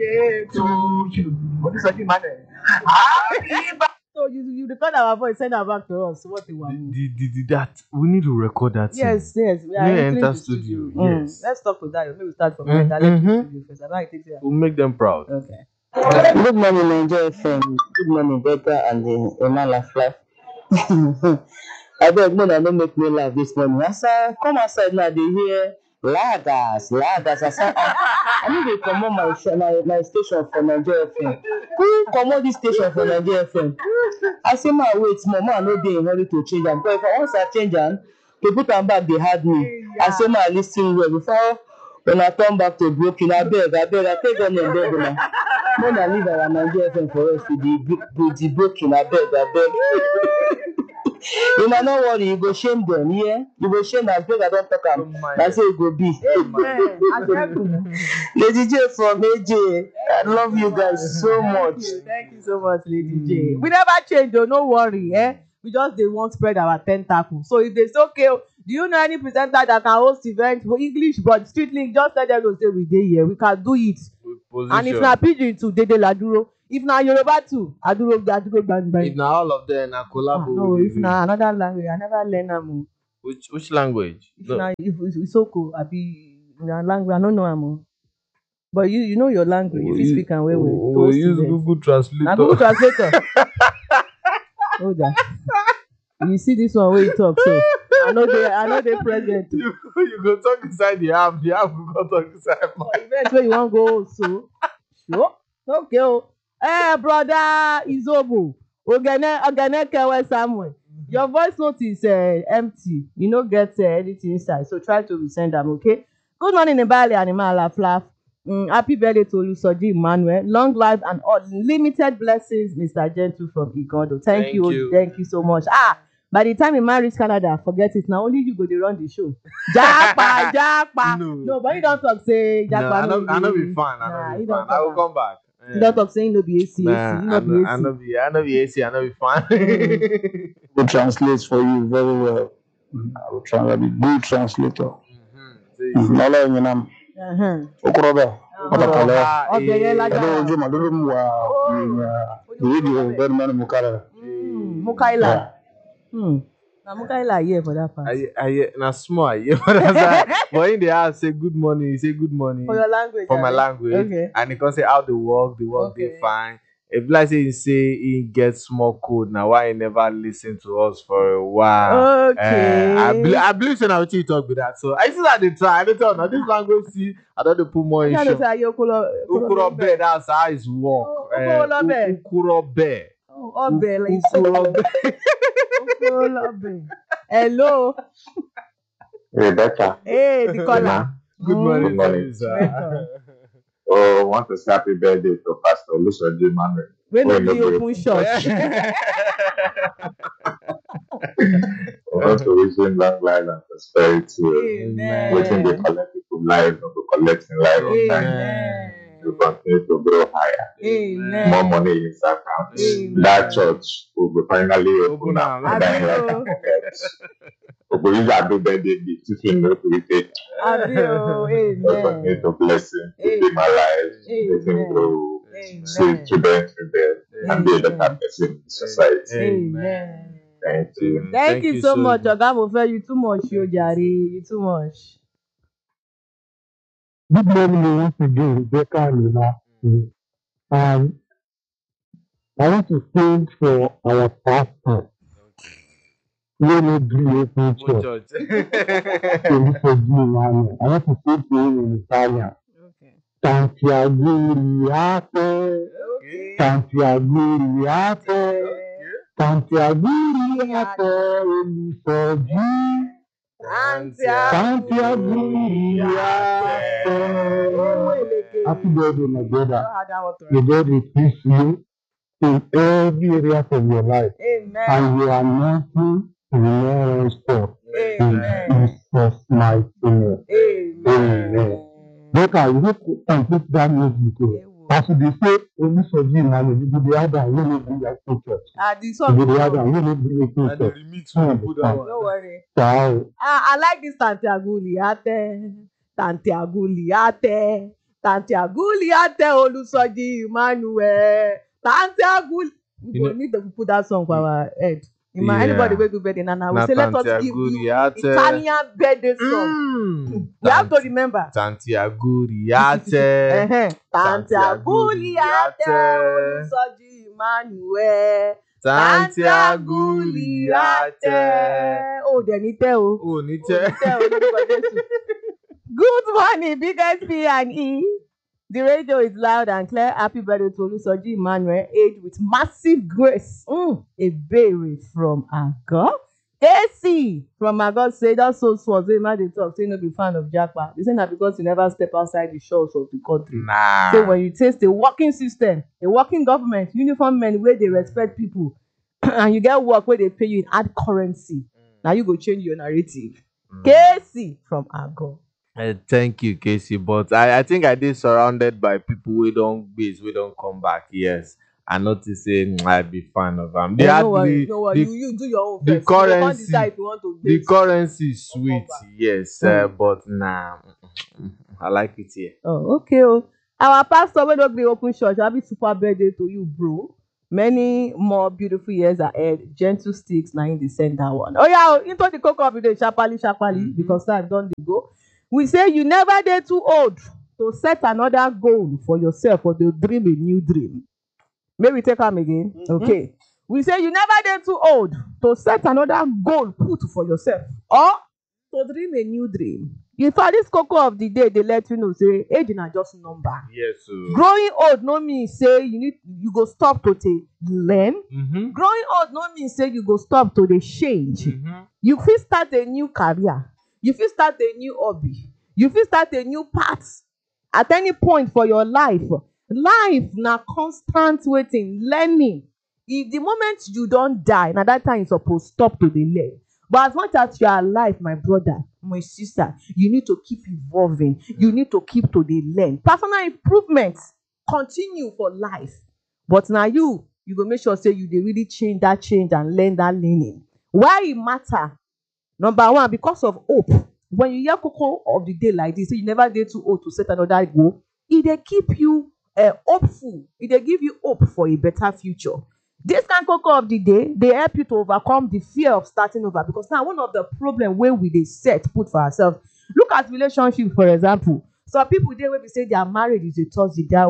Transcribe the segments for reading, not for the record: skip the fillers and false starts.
To you. What is that, man? Happy birthday. So you record our voice, send her back to us. What you want? That we need to record that. Yes, yes. We are May entering enter the studio. studio. Yes. Let's talk to that. Maybe we start from there. Let's do the studio first. I know it takes you. We'll make them proud. Okay. Good morning, Nigeria FM. Good morning, Becca and the Emma Fly. I beg, no, don't make me laugh this morning. I said, come outside now, they hear laggers. I said, I need to come on my station for Nigeria FM. Who come on this station for Nigeria FM? I say, man, wait, mama, no day in hurry to change them. Because if I want to change them, to put them back, they had me. I say, man, listen well. Before when I come back to Brooklyn, I beg, I take on them, beg, when I leave our Nigeria FM for us to the Brooklyn, I beg. You might not worry, you go shame them, yeah? You go shame as big I don't talk am. That's how it go be. Lady J from AJ, I love you guys so much. Thank you so much, Lady J. We never change though, no worry, eh? We just they won't spread our tentacles. So if they say, okay, do you know any presenter that can host events for English but strictly just let them know say we dey here, we can do it. And if na pidgin too, Dede Laduro. If na Yoruba too, Aduro Gbangba. If na all of them, na collabo. No, if na another language, I never learn am. Which language? If na if Isoko, abi na language, I don't know am. But you know your language, if you speak am well. We use Google Translator. Na Google Translator. Hold on. You see this one where you talk, so I know they present. You go talk inside the app go talk inside my event where you want go so. Sure. Okay. Brother Izobo. Ogene Kewe Samuel. Your voice note is empty. You no get anything inside. So try to resend them, okay? Good morning, Ibali Animal Flaf. Happy birthday to Olusoji Emmanuel. Long life and unlimited blessings, Mr. Gentle from Igodo. Thank you so much. By the time Emma reach Canada, forget it. Now only you go to run the show. Japa. No, but you don't talk say Japa. No, I know be fun. I will come back. You don't talk saying no be AC. I know be AC. I know be fun. We'll translate for you very well. I will try to be good translator. Okorobe. Mukaila. Na Mukaila here for that part. Na small here for that side. But in the house say good morning. You say good morning. For your language. For my language. Okay. And he can say how they work they fine. If like say he gets small code now, why he never listen to us for a while? Okay. I believe so now you talk with that. So I see that they try. I don't tell now this language see. I don't put more in. Ukurobe, that's how it's work. Ukurobe. Obe, like Ukurobe. Hello. Hey, Becca. Hey, Nicola. Good morning, sir. Oh, want to say happy birthday to Pastor Olusoji Emmanuel. When will you open church? I want to wish him long life and prosperity. Amen. Waiting the collective life, not to collect in life of time. To continue to grow higher. Amen. More money in his account. That church will be finally open up. We use our birthday gift to feel no to it. Amen. Continue to bless him, to be my life, let him grow, see children, and be a better person in society. Amen. Thank you. Thank you so much, Oga. You too much, Jari. You too much. Good morning once again, Becca and Lila. I want to thank for our pastor. We need to open church. I want to thank you in Italian. Tanti auguri, tanti auguri Olusoji. Tanti auguri. Happy birthday, my brother. May God increase you in every area of your life. Amen. And you are nothing to remain restored. In Jesus' mighty name. Amen. Becca, you need to complete that music. As they say, Olusoji Emmanuel, you do the other, you will bring your church. You do the other, you will bring your church. Don't worry. Ciao. I like this Tanti Aguliate. Tanti Aguli ate Olusoji Emmanuel. Tanti Aguli. We need to put that song for our head. Anybody will do better than I will say, let us give you Italian birthday song. You have to remember. Tanti Aguriate. Tanti Aguriate Olusoji Emmanuel. Tanti Aguriate. Oh, they need to. Oh, need to. Good morning, biggest P and E. The radio is loud and clear. Happy birthday to Olusoji Emmanuel, aged with massive grace. A berry from Agor. AC from Agor say that so they might talk, say no be fan of Japa. They say that because you never step outside the shores of the country. Nah. So when you taste the working system, a working government, uniform men where they respect people, and you get work where they pay you in hard currency, now you go change your narrative. AC from Agor. Thank you, Casey. But I think I did surrounded by people we don't come back. Yes. I noticed saying I'd be fan of them. They no worry. You do your own first. The currency is sweet, yes. But nah, I like it here. Oh, okay. Our pastor will not be open church. Happy super birthday to you, bro. Many more beautiful years ahead. Gentle sticks now in the center one. Oh yeah, into the cocoa of the day, sharply, because time don't go. We say you never get too old to set another goal for yourself or to dream a new dream. Maybe take them again. Okay. We say you never get too old to set another goal put for yourself or to dream a new dream. In fact, this cocoa of the day, they let you know, say, age is just number. Yes, sir. Growing old no mean say you go stop to learn. Growing old no mean say you go stop to change. You fit start a new career. You fit start a new hobby. You fit start a new path at any point for your life. Life na constant waiting, learning. If the moment you don't die, na that time you suppose stop to the learn. But as much as you are alive, my brother, my sister, you need to keep evolving. You need to keep to the learn. Personal improvements continue for life. But now you go make sure say you dey really change and learn that learning. Why it matter? Number one, because of hope. When you hear cocoa of the day like this, say you never dey too old to set another goal, it dey keep you hopeful. It dey give you hope for a better future. This kind of cocoa of the day, they help you to overcome the fear of starting over. Because now one of the problems where we dey put for ourselves. Look at relationship, for example. Some people dey where we say their marriage is a toxic. Their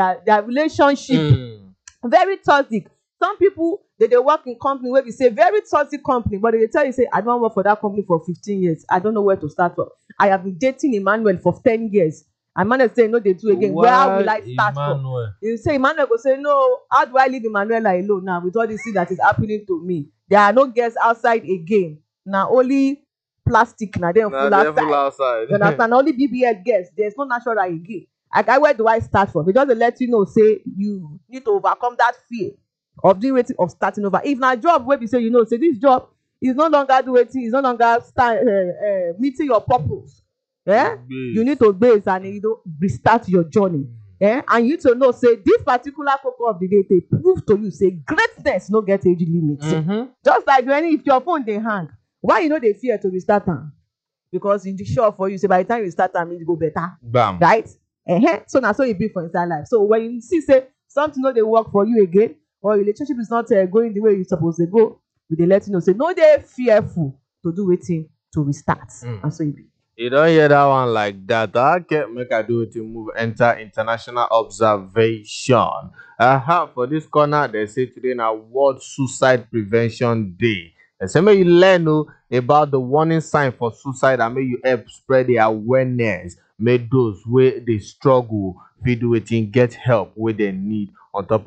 relationship very toxic. Some people they work in company where we say very toxic company, but they tell you say I don't work for that company for 15 years. I don't know where to start from. I have been dating Emmanuel for 10 years. Emmanuel say no, they do again. Where will I start from? You say Emmanuel go say no. How do I leave Emmanuel alone now with all this thing that is happening to me? There are no guests outside again. Now only plastic. Now they full outside. You understand? Only BBL guests. There's no natural again. Where do I start from? Because they let you know say you need to overcome that fear of doing waiting of starting over. If na job where we say say this job is no longer doing waiting, is no longer meeting your purpose. You need to base and restart your journey. And you need to know say this particular cocoa of the day they prove to you say greatness no get age limit. Just like if your phone they hang, why they fear to restart them? Because in the sure for you say by the time you start them it go better. Bam. Right? So now so it be for inside life. So when you see say something no they work for you again, or your relationship is not going the way you're supposed to go, they let you know say no they fearful to do waiting to restart. And so it be. You don't hear that one like that. Okay, make I do it to move enter international observation. For this corner, they say today na World Suicide Prevention Day. They say may you learn about the warning sign for suicide and may you help spread the awareness. May those where they struggle, fit do it get help where they need on top